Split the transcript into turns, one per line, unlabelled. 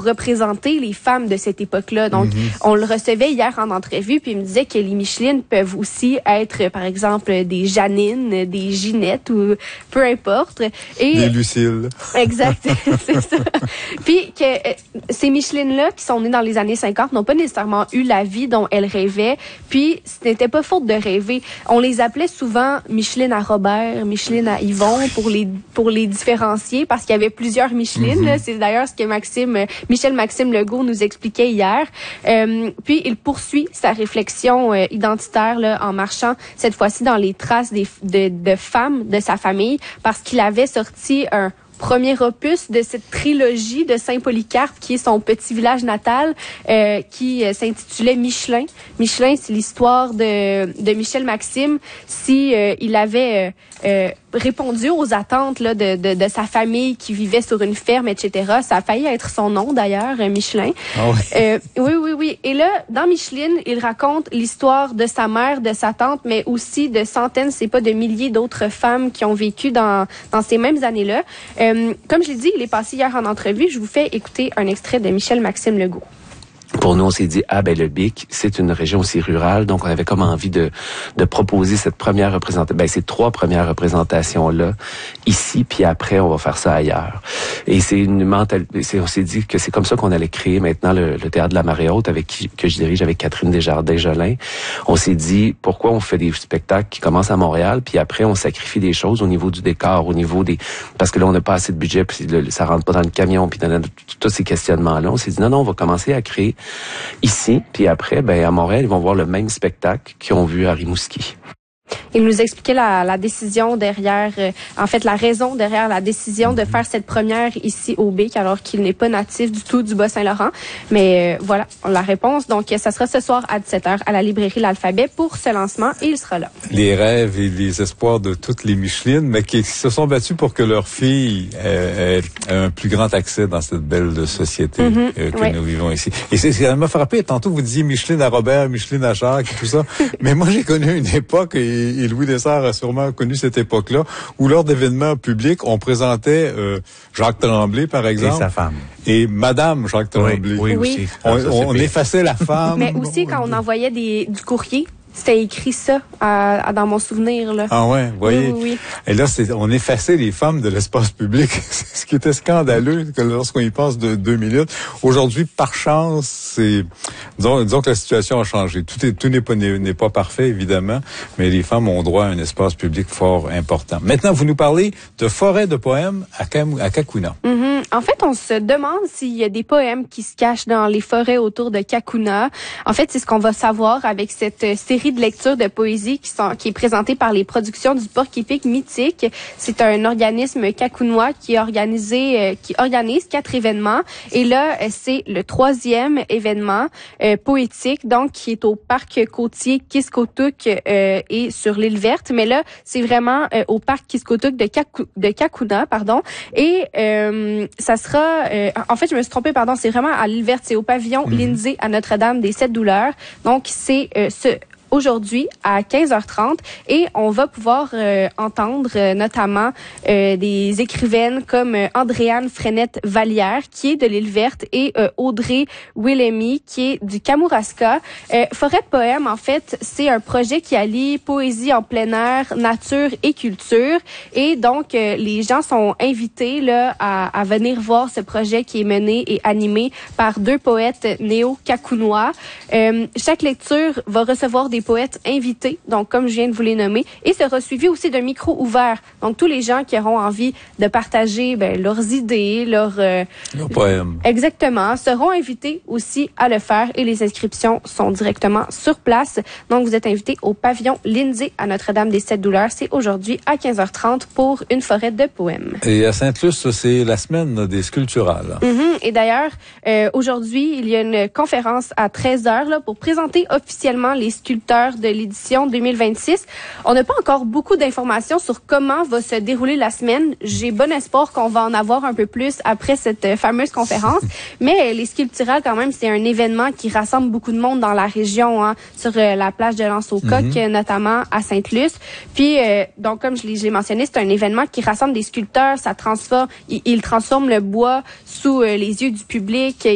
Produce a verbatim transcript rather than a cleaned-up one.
représenter les femmes de cette époque-là. Donc, mm-hmm. on le recevait hier en entrevue, puis il me disait que les Micheline peuvent aussi être, par exemple, des Janine, des Ginette, ou peu importe. Et,
des Lucille.
Exact, c'est ça. Puis que euh, ces Micheline-là, qui sont nées dans les années cinquante, n'ont pas nécessairement eu la vie dont elles rêvaient, puis ce n'était pas faute de rêver. On les appelait souvent Micheline à Robert, Micheline à Yvon, pour les pour les différencier, parce qu'il y avait plusieurs Micheline. Mm-hmm. C'est d'ailleurs ce que Maxime, Michel Maxime Legault nous expliquait hier. Euh, puis il poursuit sa réflexion euh, identitaire là, en marchant cette fois-ci dans les traces des, de, de femmes de sa famille, parce qu'il avait sorti un premier opus de cette trilogie de Saint-Polycarpe, qui est son petit village natal, euh, qui euh, s'intitulait Michelin. Michelin, c'est l'histoire de, de Michel Maxime, si euh, il avait euh, euh, répondu aux attentes là, de, de, de sa famille qui vivait sur une ferme, et cetera. Ça a failli être son nom d'ailleurs, Michelin.
Oh oui.
Euh, oui, oui, oui. Et là, dans Micheline, il raconte l'histoire de sa mère, de sa tante, mais aussi de centaines, c'est pas de milliers d'autres femmes qui ont vécu dans, dans ces mêmes années-là. Euh, comme je l'ai dit, il est passé hier en entrevue. Je vous fais écouter un extrait de Michel Maxime Legault.
Pour nous, on s'est dit, ah ben le Bic, c'est une région aussi rurale, donc on avait comme envie de de proposer cette première représentation, ben ces trois premières représentations-là, ici, puis après, on va faire ça ailleurs. Et c'est une mentalité, c'est, on s'est dit que c'est comme ça qu'on allait créer maintenant le, le Théâtre de la Marée Haute, avec qui, que je dirige avec Catherine Desjardins-Jolin. On s'est dit, pourquoi on fait des spectacles qui commencent à Montréal, puis après, on sacrifie des choses au niveau du décor, au niveau des... Parce que là, on n'a pas assez de budget, puis le, ça rentre pas dans le camion, puis dans tous ces questionnements-là. On s'est dit, non, non, on va commencer à créer ici, puis après, ben à Montréal, ils vont voir le même spectacle qu'ils ont vu à Rimouski.
Il nous expliquait la, la décision derrière, euh, en fait, la raison derrière la décision de faire cette première ici au Bic, alors qu'il n'est pas natif du tout du Bas-Saint-Laurent. Mais euh, voilà, la réponse. Donc, ça sera ce soir à dix-sept heures à la librairie L'Alphabet pour ce lancement, et il sera là.
Les rêves et les espoirs de toutes les Micheline, mais qui se sont battus pour que leur fille ait, ait un plus grand accès dans cette belle société mm-hmm, euh, que oui. nous vivons ici. Et c'est, ça m'a frappé, tantôt vous disiez Micheline à Robert, Micheline à Jacques et tout ça. Mais moi, j'ai connu une époque, et, et Louis Lessard a sûrement connu cette époque-là, où lors d'événements publics, on présentait euh, Jacques Tremblay, par exemple.
Et sa femme.
Et Madame Jacques Tremblay.
Oui, oui,
oui.
aussi.
On,
ah, ça,
on effaçait la femme.
Mais aussi, quand on envoyait des, du courrier, c'était écrit ça à, à, dans mon souvenir. Là.
Ah ouais, vous voyez.
Oui, oui, oui.
Et là, c'est, on effaçait les femmes de l'espace public, ce qui était scandaleux que lorsqu'on y passe de deux minutes. Aujourd'hui, par chance, c'est disons, disons que la situation a changé. Tout est, tout n'est pas n'est, n'est pas parfait, évidemment, mais les femmes ont droit à un espace public fort important. Maintenant, vous nous parlez de forêt de poèmes à, Cam, à Cacouna.
Mm-hmm. En fait, on se demande s'il y a des poèmes qui se cachent dans les forêts autour de Cacouna. En fait, c'est ce qu'on va savoir avec cette série de lectures de poésie qui sont qui est présentée par les productions du Porc-Épic Mythique. C'est un organisme cacounois qui a organisé euh, qui organise quatre événements, et là c'est le troisième événement euh, poétique, donc qui est au parc côtier Kiskotuk euh, et sur l'île verte, mais là c'est vraiment euh, au parc Kiskotuk de Kaku, de Cacouna, pardon, et euh, ça sera euh, en fait je me suis trompée, pardon, c'est vraiment à l'île verte, c'est au pavillon mmh. Lindsay à Notre-Dame des Sept Douleurs. Donc c'est euh, ce aujourd'hui à quinze heures trente, et on va pouvoir euh, entendre euh, notamment euh, des écrivaines comme euh, Andréane Frenette-Vallière qui est de l'île verte, et euh, Audrey Willemy qui est du Kamouraska. Euh, Forêt de poèmes, en fait, c'est un projet qui allie poésie en plein air, nature et culture, et donc euh, les gens sont invités là à, à venir voir ce projet qui est mené et animé par deux poètes néo-cacounois. Euh, chaque lecture va recevoir des poètes invités, donc comme je viens de vous les nommer, et sera suivi aussi d'un micro ouvert. Donc tous les gens qui auront envie de partager ben, leurs idées, leurs, euh,
leurs poèmes.
Exactement, seront invités aussi à le faire, et les inscriptions sont directement sur place. Donc vous êtes invités au pavillon Lindsay à Notre-Dame des Sept Douleurs. C'est aujourd'hui à quinze heures trente pour une forêt de poèmes.
Et à Sainte-Luce, c'est la semaine là, des sculpturales.
Mm-hmm. Et d'ailleurs, euh, aujourd'hui, il y a une conférence à treize heures là, pour présenter officiellement les sculpteurs de l'édition deux mille vingt-six. On n'a pas encore beaucoup d'informations sur comment va se dérouler la semaine. J'ai bon espoir qu'on va en avoir un peu plus après cette fameuse conférence. Mais les sculpturales, quand même, c'est un événement qui rassemble beaucoup de monde dans la région, hein, sur euh, la plage de l'Anse-aux-Coques, mm-hmm. notamment à Sainte-Luce. Puis, euh, donc, comme je l'ai, je l'ai mentionné, c'est un événement qui rassemble des sculpteurs. Ça transforme, il, il transforme le bois sous euh, les yeux du public.